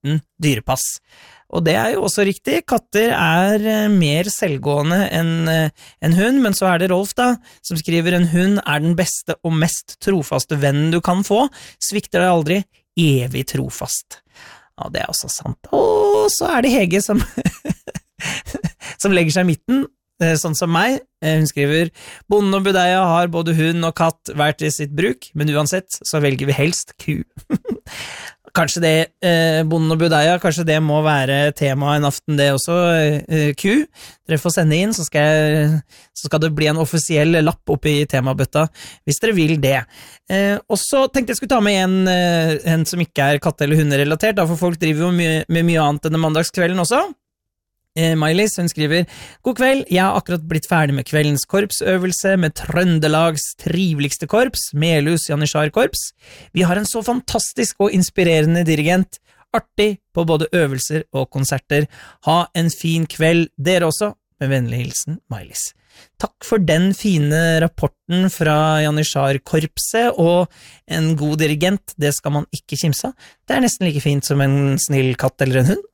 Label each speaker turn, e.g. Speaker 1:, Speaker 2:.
Speaker 1: uten dyrepass. Og det jo også riktig, katter mer selvgående enn hund, men så det Rolf da, som skriver en hund den beste og mest trofaste vennen du kan få, svikter deg aldri, evig trofast. Ja, det også sant. Og så det Hege som, som legger seg i midten, sånn som meg. Hun skriver, bonden og budeia har både hund og katt hvert i sitt bruk, men uansett så velger vi helst ku. Kanskje det, bonden og budeia, kanskje det må være tema en aften det også, ku. Dere får sende inn, så skal det bli en offisiell lapp oppe i temabøtta, hvis dere vil det. Og så tenkte jeg skulle ta med en som ikke katte- eller hunderelatert, da, for folk driver jo med mye annet denne mandagskvelden også. Mailis, hun skriver, god kveld, jeg har akkurat blitt ferdig med kveldens korpsøvelse med Trøndelags triveligste korps, Melhus Janitsjar korps. Vi har en så fantastisk og inspirerende dirigent, artig på både øvelser og konserter. Ha en fin kveld, dere også, med vennlig hilsen, Mailis. Takk for den fine rapporten fra Janitsjar-korpset, og en god dirigent, det skal man ikke kimse av. Det nesten like fint som en snill katt eller en hund,